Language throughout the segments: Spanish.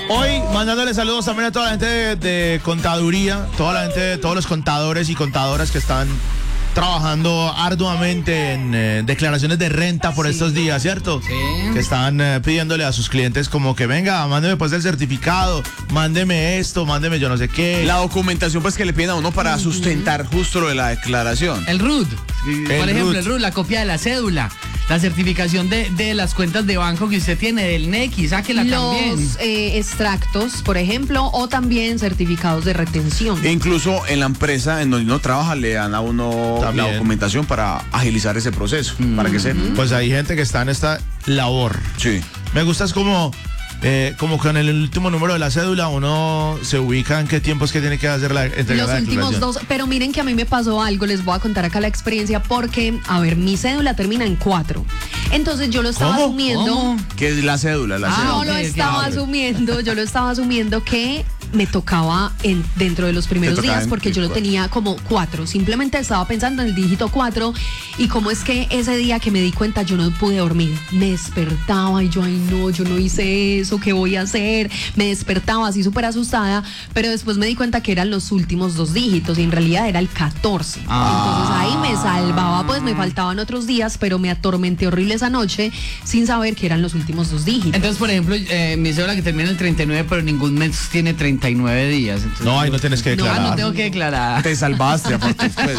Hoy mandándole saludos también a toda la gente de contaduría, toda la gente, todos los contadores y contadoras que están trabajando arduamente en declaraciones de renta por estos días, ¿cierto? Sí. Que están pidiéndole a sus clientes como que venga, mándeme pues el certificado, mándeme esto, mándeme yo no sé qué. La documentación pues que le piden a uno para sustentar justo lo de la declaración. El RUT, por ejemplo, RUT. el RUT, la copia de la cédula, la certificación de las cuentas de banco que usted tiene, del NEC, sáquela también. Los extractos, por ejemplo, o también certificados de retención. E incluso en la empresa en donde uno trabaja le dan a uno También. la documentación para agilizar ese proceso, para que sepa. Pues hay gente que está en esta labor. Sí. Me gusta es como con el último número de la cédula uno se ubica en qué tiempos que tiene que hacer la entrega Los de la últimos declaración. 2, pero miren que a mí me pasó algo, les voy a contar acá la experiencia porque, a ver, mi cédula termina en 4. Entonces yo lo estaba ¿Cómo? asumiendo. ¿Cómo? Que es la cédula, la No cédula. lo ok, estaba ok. asumiendo, yo lo estaba asumiendo que me tocaba dentro de los primeros Te tocaba días en porque yo lo 4. tenía como 4. Simplemente estaba pensando en el dígito 4 y cómo es que ese día que me di cuenta yo no pude dormir. Me despertaba y yo, ay no, yo no hice eso, ¿qué voy a hacer? Me despertaba así súper asustada, pero después me di cuenta que eran los últimos 2 dígitos y en realidad era el 14. Entonces ahí me salvaba, pues me faltaban otros días, pero me atormenté horrible esa noche sin saber que eran los últimos 2 dígitos. Entonces, por ejemplo, mi cédula que termina en el 39, pero ningún mes tiene 39 días. Entonces, No, ahí no tienes que No, declarar. no tengo que declarar. Te salvaste, aparte, pues.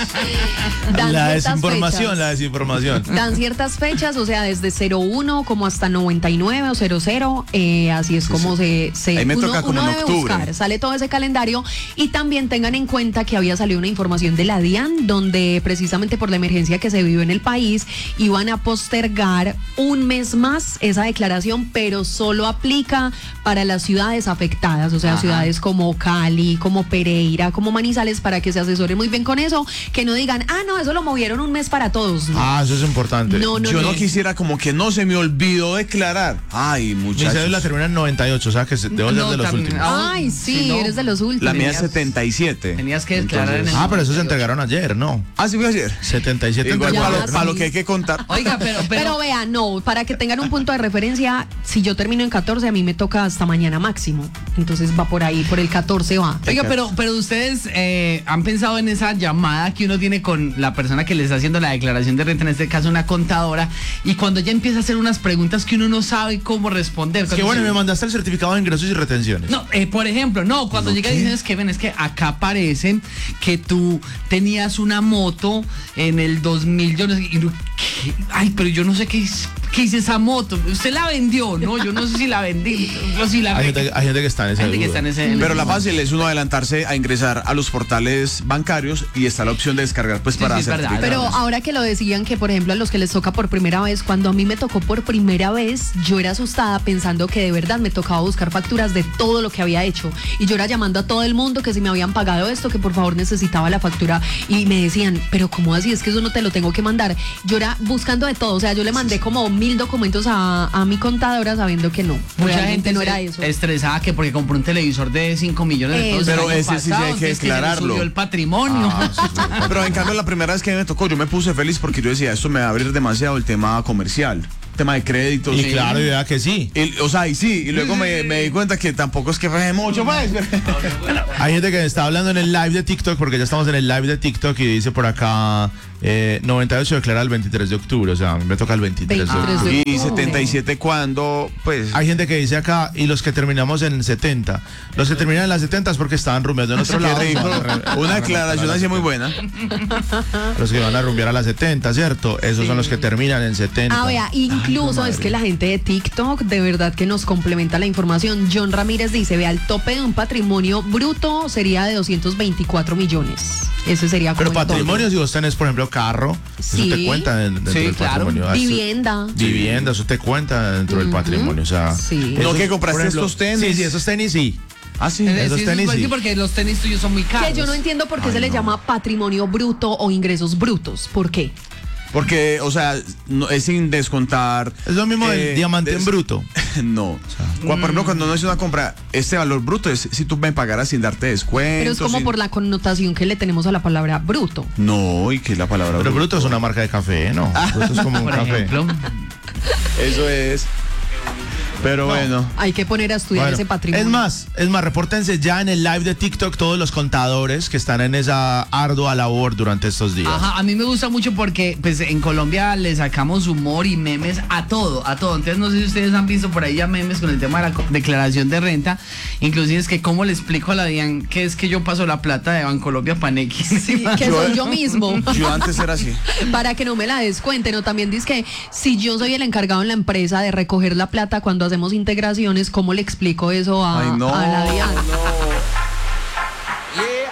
Dan La ciertas desinformación, fechas. la desinformación. Dan ciertas fechas, o sea, desde 01 como hasta 99 o 00, así es como se Ahí me toca como en debe octubre. buscar, sale todo ese calendario y también tengan en cuenta que había salido una información de la DIAN donde precisamente por la emergencia que se vive en el país iban a postergar un mes más esa declaración, pero solo aplica para las ciudades afectadas, o sea, Ajá. ciudades como Cali, como Pereira, como Manizales, para que se asesoren muy bien con eso, que no digan, ah, no, eso lo movieron un mes para todos. No. Ah, eso es importante. No, Yo no quisiera como que no se me olvidó declarar. Ay, Mi muchachos. cédula termina en 98, o sea que debo ser No, de los también. últimos. Ay, sí, no. eres de los últimos. La mía es Tenías- 77. Tenías que declarar en el... Ah, pero eso se entregaron ayer, ¿no? Ah, sí, fue ayer. 77 Igual Ya, entregaron. para sí. lo que hay que contar. Oiga, Pero vean, no, para que tengan un punto de referencia, si yo termino en 14, a mí me toca hasta mañana máximo. Entonces va por ahí, por el 14 va. Oiga, pero ustedes han pensado en esa llamada que uno tiene con la persona que le está haciendo la declaración de renta, en este caso una contadora, y cuando ella empieza a hacer unas preguntas que uno no sabe cómo responder. Es que Cuando bueno, se- me mandaste el certificado de ingresos y retenciones. No, por ejemplo, no, cuando llega y dicen es que ven, es que acá aparece que tú tenías una moto en el 2000, yo no sé, y uno, ¿qué? Ay, pero yo no sé qué hice esa moto, usted la vendió, ¿no? Yo no sé si la vendí, o si la Hay gente que está en ese. Hay gente que está en ese... Pero la fácil es uno adelantarse a ingresar a los portales bancarios y está la opción de descargar pues Sí, para sí, es verdad. certificados. Pero ahora que lo decían que, por ejemplo, a los que les toca por primera vez, cuando a mí me tocó por primera vez, yo era asustada pensando que de verdad me tocaba buscar facturas de todo lo que había hecho. Y yo era llamando a todo el mundo que si me habían pagado esto, que por favor necesitaba la factura. Y me decían, pero ¿cómo así? Es que eso no te lo tengo que mandar. Yo era buscando de todo. O sea, yo le mandé como 1000 documentos a mi contadora sabiendo que no. Mucha realmente gente no se- era eso. estresada que porque compró un televisor de 5 millones de pesos Eso. el Pero año ese sí sí pasado, hay que entonces se le declararlo. subió el patrimonio. Pero en cambio la primera vez que me tocó yo me puse feliz porque yo decía, esto me va a abrir demasiado el tema comercial, tema de créditos. Y claro, y vea que sí. O sea, y sí, y luego me di cuenta que tampoco es que fue mucho pues. Hay gente que está hablando en el live de TikTok, porque ya estamos en el live de TikTok y dice por acá 98 declara el 23 de octubre, o sea, me toca el 23 de 23 octubre. de Y octubre. 77 cuando, pues. Hay gente que dice acá, y los que terminamos en 70. Los que terminan en las 70 es porque estaban rumbeando en otro Qué lado. rico. Una declaración así muy buena. Los que van a rumbear a las 70, ¿cierto? Esos son los que terminan en 70. Ah, vea, incluso Ay, es que la gente de TikTok de verdad que nos complementa la información. John Ramírez dice, vea, el tope de un patrimonio bruto sería de 224 millones. Ese sería como Pero el tope. patrimonio, si vos tenés, por ejemplo, carro, Sí. eso te cuenta dentro Sí, del claro. patrimonio. Vivienda. Vivienda, eso te cuenta dentro del patrimonio. O sea, Sí. No, esos, que compraste por ejemplo, estos tenis. Sí, esos tenis sí. Ah, sí. Esos Sí, tenis, sí, sí. porque los tenis tuyos son muy caros. Que yo no entiendo por qué Ay, se le no. llama patrimonio bruto o ingresos brutos. ¿Por qué? Porque, o sea, no, es sin descontar. Es lo mismo del diamante en bruto. No. Por ejemplo, cuando uno hace una compra, este valor bruto es si tú me pagaras sin darte descuento. Pero es como sin- por la connotación que le tenemos a la palabra bruto. No, y que la palabra Pero bruto es una marca de café, ¿no? Bruto es como un Por café. ejemplo. Eso es. Pero bueno. Hay que poner a estudiar Bueno, ese patrimonio. es más, repórtense ya en el live de TikTok todos los contadores que están en esa ardua labor durante estos días. Ajá, a mí me gusta mucho porque pues en Colombia le sacamos humor y memes a todo. Entonces no sé si ustedes han visto por ahí ya memes con el tema de la declaración de renta. Inclusive es que cómo le explico a la Dian que es que yo paso la plata de Bancolombia Panequi. Sí, que soy yo mismo. Yo antes era así. Para que no me la descuenten. O también dice que si yo soy el encargado en la empresa de recoger la plata cuando hacemos integraciones, ¿cómo le explico eso a, Ay, no, a la Diana? no.